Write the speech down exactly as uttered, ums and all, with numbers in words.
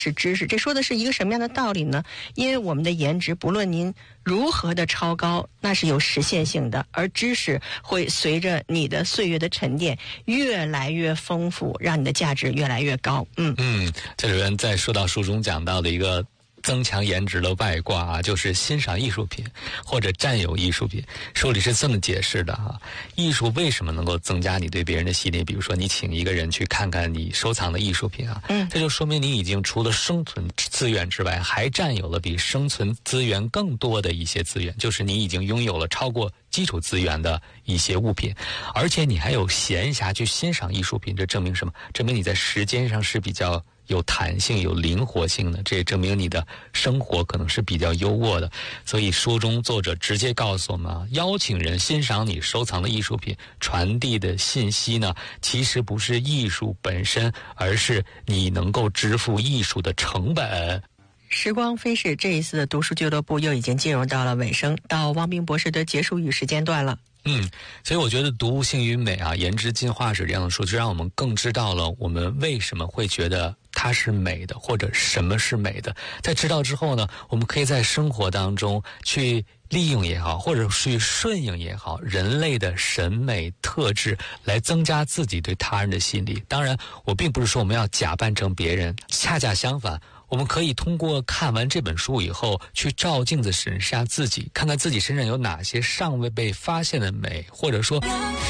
是知识。这说的是一个什么样的道理呢？因为我们的颜值不论您如何的超高，那是有实现性的，而知识会随着你的岁月的沉淀越来越丰富，让你的价值越来越高。嗯嗯，这里边再说到书中讲到的一个增强颜值的外挂啊，就是欣赏艺术品或者占有艺术品。书里是这么解释的哈、啊，艺术为什么能够增加你对别人的吸引力？比如说你请一个人去看看你收藏的艺术品啊，嗯，这就说明你已经除了生存资源之外，还占有了比生存资源更多的一些资源，就是你已经拥有了超过基础资源的一些物品，而且你还有闲暇去欣赏艺术品，这证明什么？证明你在时间上是比较有弹性、有灵活性的，这也证明你的生活可能是比较优渥的。所以书中作者直接告诉我们，邀请人欣赏你收藏的艺术品，传递的信息呢，其实不是艺术本身，而是你能够支付艺术的成本。 时光飞逝，这一次的读书俱乐部又已经进入到了尾声，到汪冰博士的结束语时间段了。 嗯，所以我觉得读《性与美》啊，《颜值进化史》这样的书，就让我们更知道了我们为什么会觉得它是美的，或者什么是美的。在知道之后呢，我们可以在生活当中去利用也好，或者去顺应也好，人类的审美特质，来增加自己对他人的吸引力。当然，我并不是说我们要假扮成别人，恰恰相反。我们可以通过看完这本书以后，去照镜子审视下自己，看看自己身上有哪些尚未被发现的美，或者说